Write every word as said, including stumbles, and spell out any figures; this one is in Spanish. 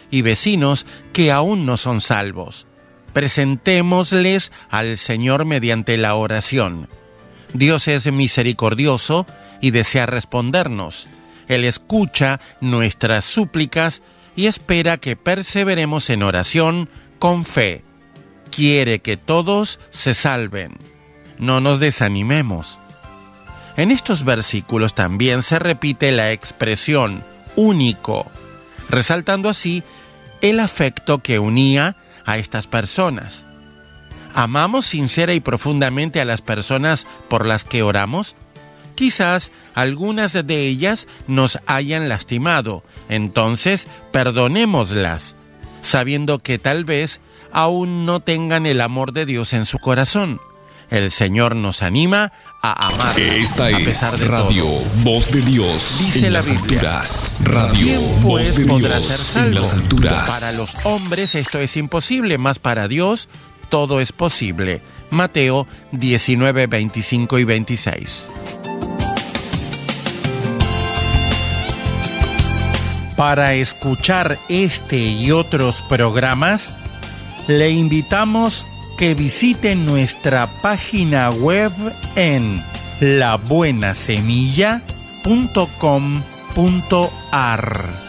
y vecinos que aún no son salvos. Presentémosles al Señor mediante la oración. Dios es misericordioso y desea respondernos. Él escucha nuestras súplicas y espera que perseveremos en oración con fe. Quiere que todos se salven. No nos desanimemos. En estos versículos también se repite la expresión único, resaltando así el afecto que unía a estas personas. ¿Amamos sincera y profundamente a las personas por las que oramos? Quizás algunas de ellas nos hayan lastimado, entonces perdonémoslas, sabiendo que tal vez aún no tengan el amor de Dios en su corazón. El Señor nos anima a amar. Esta a pesar es de Radio todo. Voz de Dios. Dice en la las Biblia. alturas. Radio ¿Quién Voz pues de podrá Dios ser salvo? en las alturas. Para los hombres esto es imposible, mas para Dios todo es posible. Mateo diecinueve, veinticinco y veintiséis. Para escuchar este y otros programas, le invitamos que visiten nuestra página web en la buena semilla punto com punto a r.